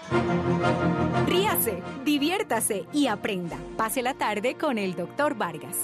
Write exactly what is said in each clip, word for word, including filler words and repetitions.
Ríase, diviértase y aprenda. Pase la tarde con el doctor Vargas.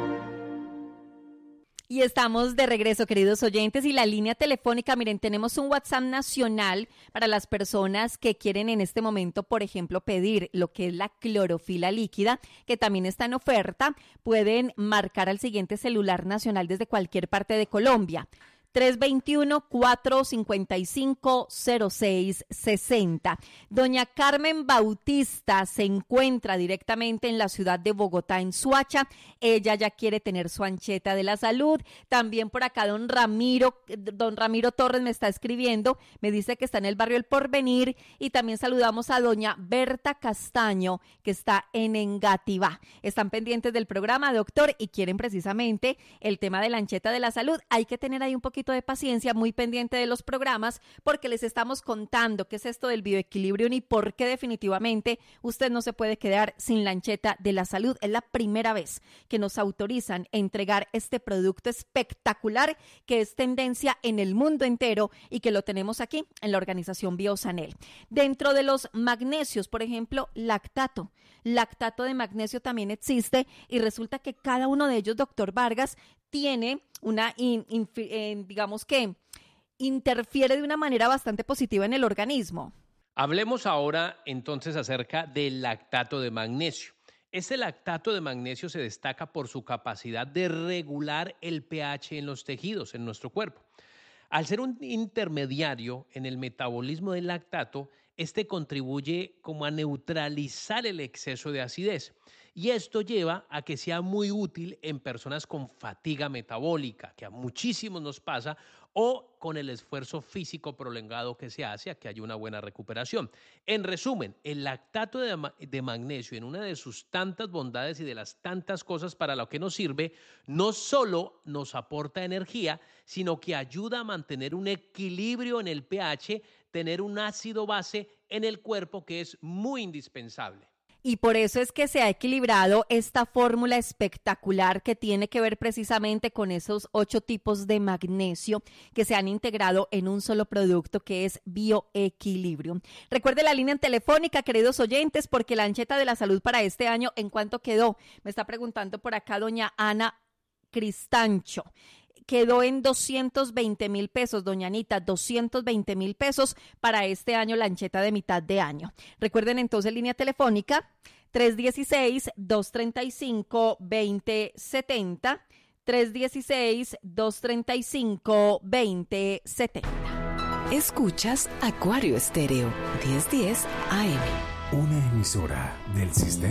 Y estamos de regreso, queridos oyentes, y la línea telefónica, miren, tenemos un WhatsApp nacional para las personas que quieren en este momento, por ejemplo, pedir lo que es la clorofila líquida, que también está en oferta. Pueden marcar al siguiente celular nacional desde cualquier parte de Colombia. tres dos uno, cuatro cinco cinco, cero seis seis cero. Doña Carmen Bautista se encuentra directamente en la ciudad de Bogotá, en Suacha. Ella ya quiere tener su ancheta de la salud. También por acá don Ramiro, don Ramiro Torres me está escribiendo, me dice que está en el barrio El Porvenir. Y también saludamos a doña Berta Castaño, que está en Engativá. Están pendientes del programa, doctor, y quieren precisamente el tema de la ancheta de la salud. Hay que tener ahí un poquito de paciencia, muy pendiente de los programas, porque les estamos contando qué es esto del bioequilibrio y por qué definitivamente usted no se puede quedar sin la ancheta de la salud. Es la primera vez que nos autorizan a entregar este producto espectacular que es tendencia en el mundo entero y que lo tenemos aquí en la organización Biosanel. Dentro de los magnesios, por ejemplo, lactato. Lactato de magnesio también existe y resulta que cada uno de ellos, doctor Vargas, tiene una, in, in, in, digamos que interfiere de una manera bastante positiva en el organismo. Hablemos ahora entonces acerca del lactato de magnesio. Este lactato de magnesio se destaca por su capacidad de regular el pH en los tejidos, en nuestro cuerpo. Al ser un intermediario en el metabolismo del lactato, este contribuye como a neutralizar el exceso de acidez. Y esto lleva a que sea muy útil en personas con fatiga metabólica, que a muchísimos nos pasa, o con el esfuerzo físico prolongado que se hace a que haya una buena recuperación. En resumen, el lactato de, ma- de magnesio, en una de sus tantas bondades y de las tantas cosas para lo que nos sirve, no solo nos aporta energía, sino que ayuda a mantener un equilibrio en el pH, tener un ácido base en el cuerpo que es muy indispensable. Y por eso es que se ha equilibrado esta fórmula espectacular que tiene que ver precisamente con esos ocho tipos de magnesio que se han integrado en un solo producto que es Bioequilibrio. Recuerde la línea telefónica, queridos oyentes, porque la ancheta de la salud para este año, ¿en cuánto quedó? Me está preguntando por acá doña Ana Cristancho. Quedó en doscientos veinte mil pesos, doña Anita, doscientos veinte mil pesos para este año, la ancheta de mitad de año. Recuerden entonces línea telefónica tres uno seis, dos tres cinco, dos cero siete cero, tres uno seis, dos tres cinco, dos cero siete cero. Escuchas Acuario Estéreo, diez diez A M. Una emisora del sistema